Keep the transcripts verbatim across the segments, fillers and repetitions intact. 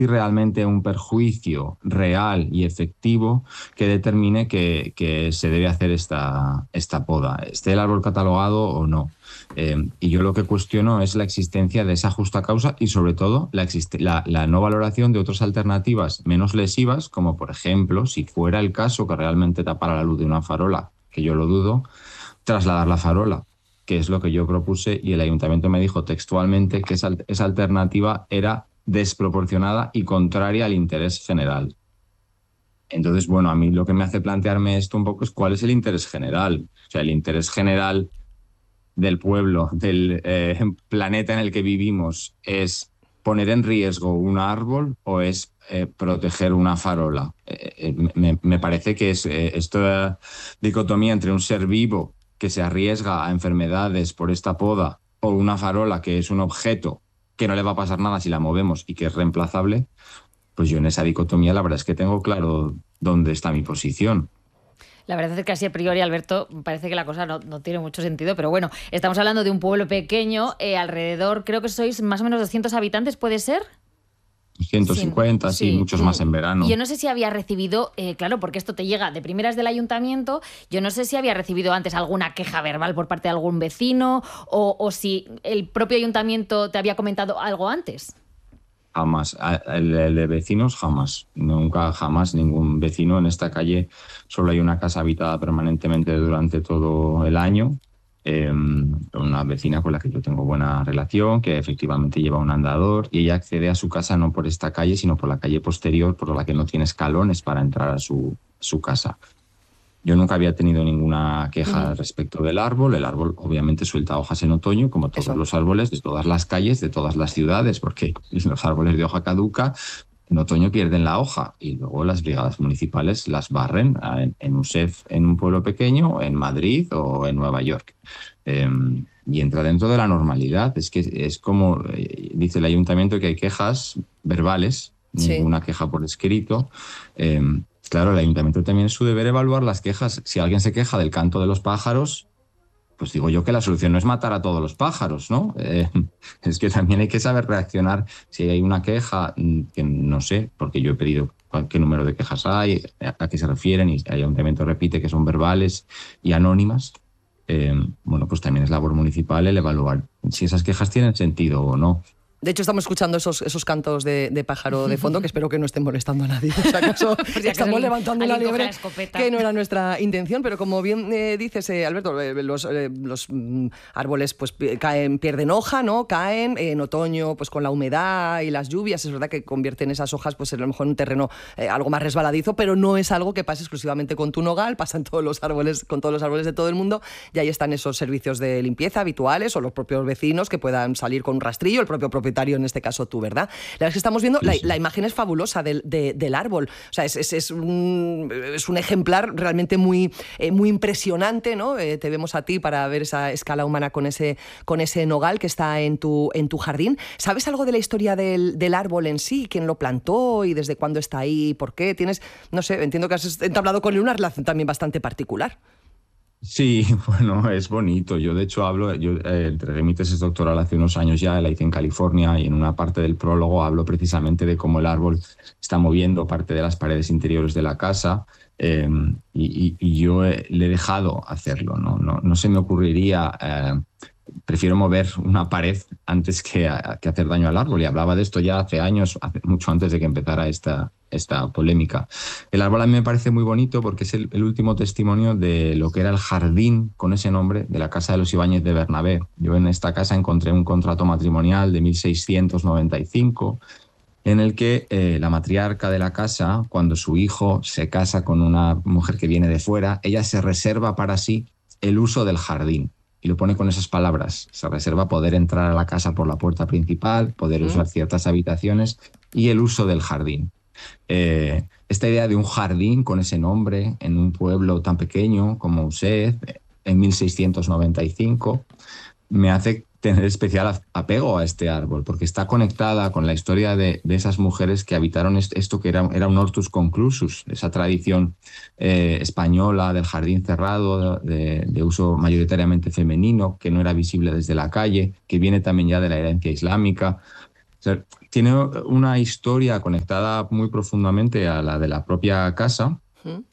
realmente un perjuicio real y efectivo que determine que, que se debe hacer esta, esta poda, esté el árbol catalogado o no. Eh, y yo lo que cuestiono es la existencia de esa justa causa y sobre todo la, la, la no valoración de otras alternativas menos lesivas, como por ejemplo, si fuera el caso que realmente tapara la luz de una farola, que yo lo dudo, trasladar la farola, que es lo que yo propuse, y el ayuntamiento me dijo textualmente que esa, esa alternativa era desproporcionada y contraria al interés general. Entonces, bueno, a mí lo que me hace plantearme esto un poco es cuál es el interés general. O sea, el interés general del pueblo, del eh, planeta en el que vivimos, es poner en riesgo un árbol o es eh, proteger una farola. Eh, eh, me, me parece que es eh, esta dicotomía entre un ser vivo que se arriesga a enfermedades por esta poda o una farola que es un objeto que no le va a pasar nada si la movemos y que es reemplazable, pues yo en esa dicotomía la verdad es que tengo claro dónde está mi posición. La verdad es que así a priori, Alberto, parece que la cosa no, no tiene mucho sentido, pero bueno, estamos hablando de un pueblo pequeño, eh, alrededor, creo que sois más o menos doscientos habitantes, ¿puede ser? ciento cincuenta, sí, sí, muchos más en verano. Yo no sé si había recibido, eh, claro, porque esto te llega de primeras del ayuntamiento, yo no sé si había recibido antes alguna queja verbal por parte de algún vecino o, o si el propio ayuntamiento te había comentado algo antes. Jamás. El, el de vecinos, jamás. Nunca, jamás ningún vecino. En esta calle solo hay una casa habitada permanentemente durante todo el año. Eh, una vecina con la que yo tengo buena relación, que efectivamente lleva un andador y ella accede a su casa no por esta calle, sino por la calle posterior, por la que no tiene escalones para entrar a su, su casa. Yo nunca había tenido ninguna queja uh-huh. respecto del árbol. El árbol obviamente suelta hojas en otoño, como todos Eso. los árboles de todas las calles, de todas las ciudades, porque los árboles de hoja caduca en otoño pierden la hoja y luego las brigadas municipales las barren en, en U S E F en un pueblo pequeño, en Madrid o en Nueva York. Eh, y entra dentro de la normalidad. Es que es como eh, dice el ayuntamiento que hay quejas verbales, sí. ninguna queja por escrito. Eh, claro, el ayuntamiento también es su deber evaluar las quejas. Si alguien se queja del canto de los pájaros, pues digo yo que la solución no es matar a todos los pájaros, ¿no? Eh, es que también hay que saber reaccionar si hay una queja, que no sé, porque yo he pedido qué número de quejas hay, a qué se refieren, y el ayuntamiento repite que son verbales y anónimas. Eh, bueno, pues también es labor municipal el evaluar si esas quejas tienen sentido o no. De hecho, estamos escuchando esos, esos cantos de, de pájaro de fondo, que espero que no estén molestando a nadie. O sea, acaso pues estamos el, levantando la liebre, que no era nuestra intención, pero como bien eh, dices, eh, Alberto, eh, los, eh, los mm, árboles pues caen, pierden hoja, ¿no? Caen eh, en otoño, pues con la humedad y las lluvias, es verdad que convierten esas hojas pues a lo mejor en un terreno eh, algo más resbaladizo, pero no es algo que pase exclusivamente con tu nogal, pasan todos los árboles, con todos los árboles de todo el mundo, y ahí están esos servicios de limpieza habituales o los propios vecinos que puedan salir con un rastrillo, el propio propietario, en este caso tú, ¿verdad? La verdad es que estamos viendo, sí, la, sí. la imagen es fabulosa del, de, del árbol, o sea, es, es, es, un, es un ejemplar realmente muy, eh, muy impresionante, ¿no? Eh, te vemos a ti para ver esa escala humana con ese, con ese nogal que está en tu, en tu jardín. ¿Sabes algo de la historia del, del árbol en sí? ¿Quién lo plantó y desde cuándo está ahí? ¿Por qué? Tienes, no sé, entiendo que has entablado con él una relación también bastante particular. Sí, bueno, es bonito. Yo, de hecho, hablo, yo eh, entregué mi tesis doctoral hace unos años ya, la hice en California, y en una parte del prólogo hablo precisamente de cómo el árbol está moviendo parte de las paredes interiores de la casa, eh, y, y yo eh, le he dejado hacerlo, ¿no? No, no se me ocurriría... Eh, prefiero mover una pared antes que, a, que hacer daño al árbol, y hablaba de esto ya hace años, hace, mucho antes de que empezara esta, esta polémica. El árbol a mí me parece muy bonito porque es el, el último testimonio de lo que era el jardín con ese nombre de la casa de los Ibáñez de Bernabé. Yo en esta casa encontré un contrato matrimonial de mil seiscientos noventa y cinco en el que eh, la matriarca de la casa, cuando su hijo se casa con una mujer que viene de fuera, ella se reserva para sí el uso del jardín. Y lo pone con esas palabras: se reserva poder entrar a la casa por la puerta principal, poder usar ciertas habitaciones y el uso del jardín. Eh, esta idea de un jardín con ese nombre en un pueblo tan pequeño como U S E F en mil seiscientos noventa y cinco me hace tener especial apego a este árbol, porque está conectada con la historia de, de esas mujeres que habitaron esto que era, era un hortus conclusus, esa tradición eh, española del jardín cerrado, de, de uso mayoritariamente femenino, que no era visible desde la calle, que viene también ya de la herencia islámica. O sea, tiene una historia conectada muy profundamente a la de la propia casa. ¿Mm?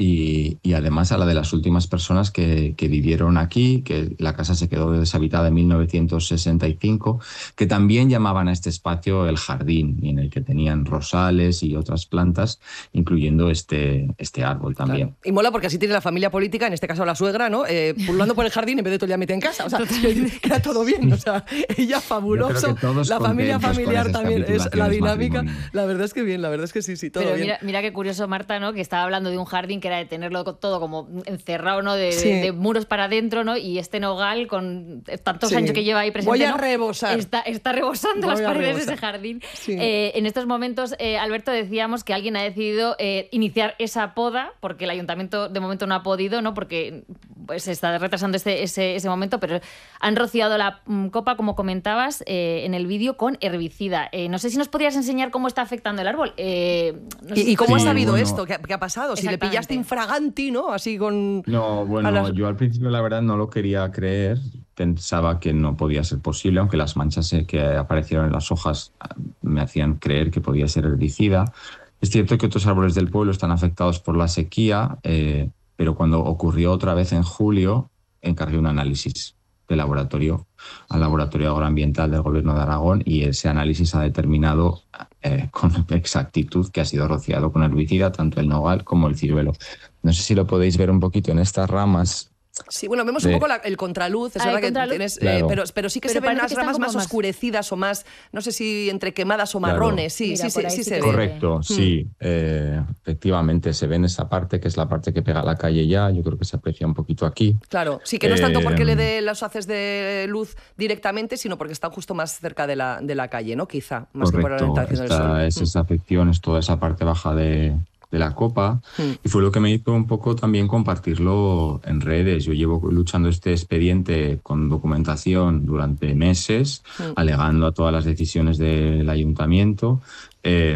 Y, y además a la de las últimas personas que, que vivieron aquí, que la casa se quedó deshabitada en mil novecientos sesenta y cinco, que también llamaban a este espacio el jardín, y en el que tenían rosales y otras plantas, incluyendo este, este árbol también. Claro. Y mola porque así tiene la familia política, en este caso la suegra, ¿no? Eh, pululando por el jardín en vez de todo el día metida en casa. O sea, queda todo bien. O sea, ella fabuloso. La familia familiar también es la dinámica. La verdad es que bien, la verdad es que sí, sí, todo Pero bien. Mira, mira qué curioso, Marta, ¿no? Que estaba hablando de un jardín que era de tenerlo todo como encerrado, ¿no? De, sí. de, de muros para adentro, ¿no? Y este nogal, con tantos sí. años que lleva ahí presente, Voy a ¿no? rebosar. Está, está rebosando Voy las paredes de ese rebosar. jardín. Sí. Eh, en estos momentos, eh, Alberto, decíamos que alguien ha decidido eh, iniciar esa poda, porque el ayuntamiento de momento no ha podido, ¿no? Porque pues, se está retrasando ese, ese, ese momento, pero han rociado la mm, copa, como comentabas, eh, en el vídeo con herbicida. Eh, no sé si nos podrías enseñar cómo está afectando el árbol. Eh, no sé ¿Y, si ¿Y cómo sí, has sabido bueno. esto? ¿Qué, ¿Qué ha pasado? Si le pillaste infraganti, ¿no? Así con... No, bueno, las... yo al principio la verdad no lo quería creer, pensaba que no podía ser posible, aunque las manchas que aparecieron en las hojas me hacían creer que podía ser herbicida. Es cierto que otros árboles del pueblo están afectados por la sequía, eh, pero cuando ocurrió otra vez en julio, encargué un análisis de laboratorio al Laboratorio Agroambiental del Gobierno de Aragón, y ese análisis ha determinado eh, con exactitud que ha sido rociado con herbicida tanto el nogal como el ciruelo. No sé si lo podéis ver un poquito en estas ramas. Sí, bueno, vemos de... un poco la, el contraluz, es ah, verdad que contraluz. tienes, Claro. eh, pero, pero sí que pero se ven unas que ramas más, más oscurecidas o más, no sé si entre quemadas o Claro. marrones, sí, Mira, sí, sí, sí, sí sí se ve. Correcto, sí, hmm. eh, efectivamente se ve en esa parte, que es la parte que pega a la calle ya, yo creo que se aprecia un poquito aquí. Claro, sí, que no es tanto porque eh, le dé los haces de luz directamente, sino porque están justo más cerca de la, de la calle, ¿no? Quizá, más correcto, que por la orientación del sol. es esa afección, es toda esa parte baja de... de la copa, mm. y fue lo que me hizo un poco también compartirlo en redes. Yo llevo luchando este expediente con documentación durante meses, mm. alegando a todas las decisiones del ayuntamiento, eh,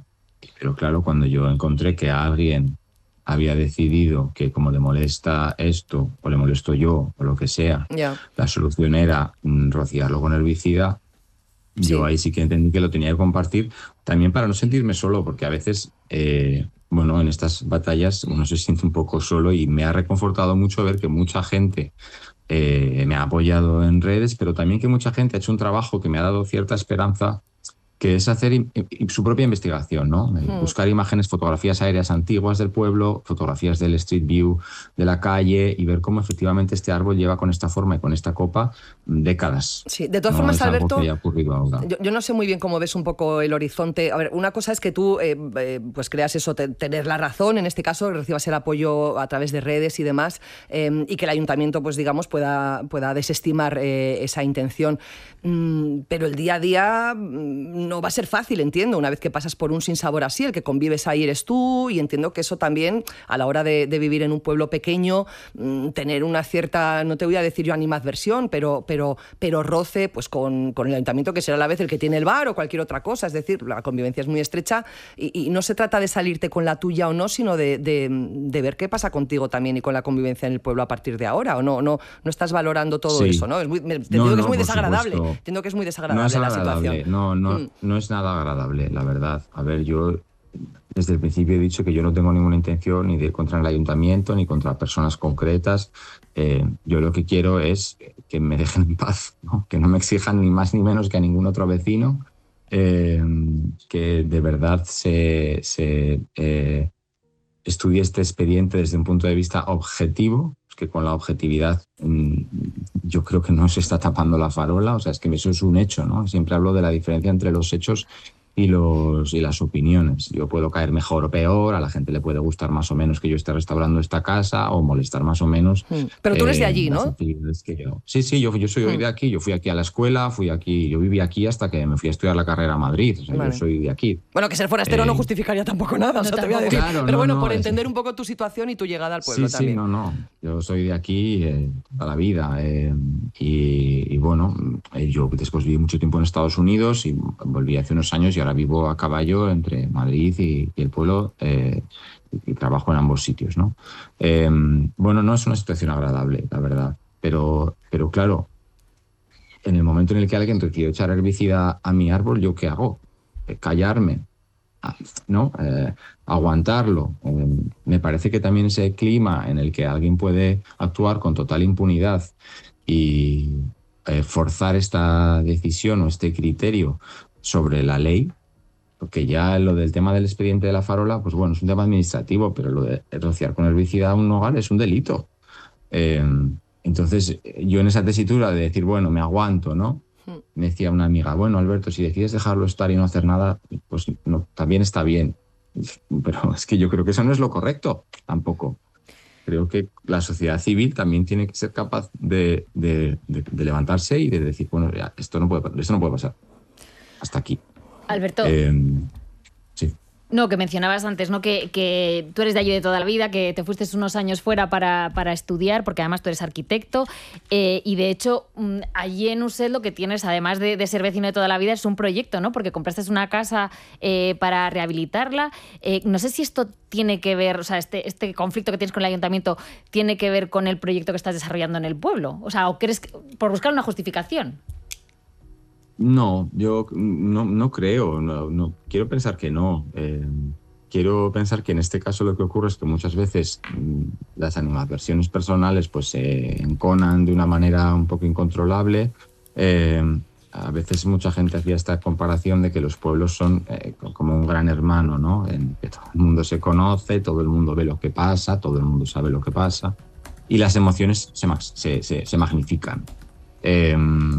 pero claro, cuando yo encontré que alguien había decidido que como le molesta esto, o le molesto yo, o lo que sea, yeah. la solución era mm, rociarlo con herbicida. Sí. Yo ahí sí que entendí que lo tenía que compartir, también para no sentirme solo, porque a veces, eh, bueno, en estas batallas uno se siente un poco solo, y me ha reconfortado mucho ver que mucha gente eh, me ha apoyado en redes, pero también que mucha gente ha hecho un trabajo que me ha dado cierta esperanza, que es hacer su propia investigación, ¿no? Hmm. Buscar imágenes, fotografías aéreas antiguas del pueblo, fotografías del Street View de la calle, y ver cómo efectivamente este árbol lleva con esta forma y con esta copa décadas. Sí, de todas no formas, es algo Alberto, que haya ocurrido ahora. Yo, yo no sé muy bien cómo ves un poco el horizonte. A ver, una cosa es que tú eh, eh, pues creas eso, te, tener la razón, en este caso, recibas el apoyo a través de redes y demás, eh, y que el ayuntamiento, pues digamos, pueda, pueda desestimar eh, esa intención. Mm, pero el día a día mm, no va a ser fácil, entiendo, una vez que pasas por un sinsabor así, el que convives ahí eres tú, y entiendo que eso también, a la hora de, de vivir en un pueblo pequeño, mmm, tener una cierta, no te voy a decir yo animadversión, pero, pero, pero roce pues con, con el ayuntamiento, que será a la vez el que tiene el bar o cualquier otra cosa, es decir, la convivencia es muy estrecha, y, y no se trata de salirte con la tuya o no, sino de, de, de ver qué pasa contigo también y con la convivencia en el pueblo a partir de ahora, o no, no, no estás valorando todo sí. eso, ¿no? Es muy, te no, digo no, que es muy desagradable, supuesto. entiendo que es muy desagradable, no es la agradable, situación. No, no, mm. no es nada agradable, la verdad. A ver, yo desde el principio he dicho que yo no tengo ninguna intención ni de contra el ayuntamiento ni contra personas concretas. Eh, yo lo que quiero es que me dejen en paz, ¿no? Que no me exijan ni más ni menos que a ningún otro vecino, eh, que de verdad se, se eh, estudie este expediente desde un punto de vista objetivo, que con la objetividad mmm, yo creo que no se está tapando la farola, o sea, es que eso es un hecho, ¿no? Siempre hablo de la diferencia entre los hechos y, los, y las opiniones. Yo puedo caer mejor o peor, a la gente le puede gustar más o menos que yo esté restaurando esta casa, o molestar más o menos. Pero tú eres eh, de allí, ¿no? Que yo. Sí, sí, yo, yo soy hoy de aquí, yo fui aquí a la escuela, fui aquí, yo viví aquí hasta que me fui a estudiar la carrera a Madrid, o sea, vale. Yo soy de aquí. Bueno, que ser forastero eh, no justificaría tampoco nada, o sea, no, te voy a decir. Claro, pero no, bueno, no, por es... entender un poco tu situación y tu llegada al pueblo sí, también. Sí, no, no, yo soy de aquí eh, toda la vida, eh, y, y bueno, yo después viví mucho tiempo en Estados Unidos y volví hace unos años y ahora vivo a caballo entre Madrid y, y el pueblo, eh, y, y trabajo en ambos sitios, ¿no? Eh, bueno, no es una situación agradable, la verdad, pero, pero claro, en el momento en el que alguien quiere echar herbicida a mi árbol, ¿yo qué hago? callarme, ¿no? Eh, aguantarlo. Eh, me parece que también ese clima en el que alguien puede actuar con total impunidad y eh, forzar esta decisión o este criterio sobre la ley, porque ya lo del tema del expediente de la farola, pues bueno, es un tema administrativo, pero lo de rociar con herbicida a un hogar es un delito. Eh, entonces, yo en esa tesitura de decir, bueno, me aguanto, ¿no? Me decía una amiga, bueno, Alberto, si decides dejarlo estar y no hacer nada, pues no, también está bien. Pero es que yo creo que eso no es lo correcto tampoco. Creo que la sociedad civil también tiene que ser capaz de, de, de, de levantarse y de decir, bueno, ya, esto no puede, esto no puede pasar. Hasta aquí. Alberto. Eh, sí. No, que mencionabas antes, ¿no? Que, que tú eres de allí de toda la vida, que te fuiste unos años fuera para, para estudiar, porque además tú eres arquitecto, eh, y de hecho allí en Uset lo que tienes, además de, de ser vecino de toda la vida, es un proyecto, ¿no? Porque compraste una casa eh, para rehabilitarla. Eh, no sé si esto tiene que ver, o sea, este, este conflicto que tienes con el ayuntamiento tiene que ver con el proyecto que estás desarrollando en el pueblo. O sea, ¿o crees que, por buscar una justificación? No, yo no, no creo, no, no, quiero pensar que no. Eh, quiero pensar que en este caso lo que ocurre es que muchas veces mmm, las animadversiones personales pues se enconan de una manera un poco incontrolable. Eh, a veces mucha gente hacía esta comparación de que los pueblos son eh, como un gran hermano, ¿no? En que todo el mundo se conoce, todo el mundo ve lo que pasa, todo el mundo sabe lo que pasa y las emociones se, se, se, se magnifican. Eh,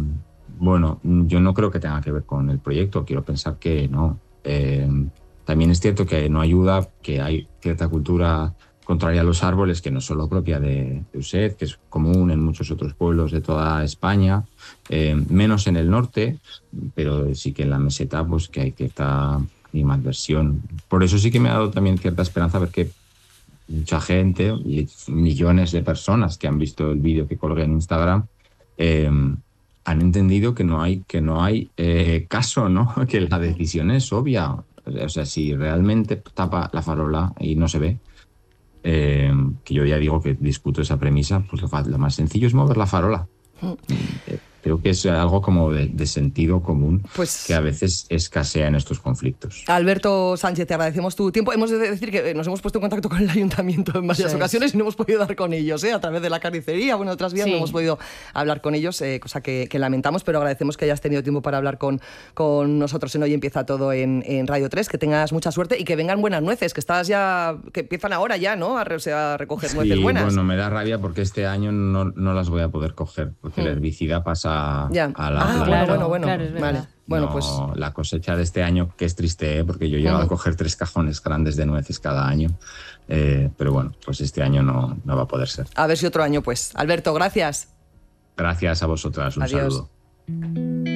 Bueno, yo no creo que tenga que ver con el proyecto, quiero pensar que no. Eh, también es cierto que no ayuda, que hay cierta cultura contraria a los árboles que no es solo propia de, de Uset, que es común en muchos otros pueblos de toda España, eh, menos en el norte, pero sí que en la meseta pues que hay cierta animadversión. Por eso sí que me ha dado también cierta esperanza ver que mucha gente y millones de personas que han visto el vídeo que colgué en Instagram eh, han entendido que no hay, que no hay eh, caso, ¿no? Que la decisión es obvia. O sea, si realmente tapa la farola y no se ve, eh, que yo ya digo que discuto esa premisa, pues lo, lo más sencillo es mover la farola. Eh, creo que es algo como de, de sentido común, pues, que a veces escasea en estos conflictos. Alberto Sánchez, te agradecemos tu tiempo. Hemos de decir que nos hemos puesto en contacto con el ayuntamiento en varias sí. ocasiones y no hemos podido dar con ellos, ¿eh? A través de la carnicería, bueno, otras vías sí. no hemos podido hablar con ellos, eh, cosa que, que lamentamos, pero agradecemos que hayas tenido tiempo para hablar con, con nosotros en Hoy Empieza Todo en, en Radio tres, que tengas mucha suerte y que vengan buenas nueces, que estás ya, que empiezan ahora ya, ¿no? A, re, a recoger sí, nueces buenas. Bueno, me da rabia porque este año no, no las voy a poder coger, porque hmm. el herbicida pasa Ya. a la... Ah, la claro, bueno, bueno, claro, vale. Bueno, no, pues la cosecha de este año, que es triste, ¿eh? Porque yo he llegado uh-huh. a coger tres cajones grandes de nueces cada año, eh, pero bueno, pues este año no, no va a poder ser. A ver si otro año, pues. Alberto, gracias. Gracias a vosotras, un Adiós. saludo.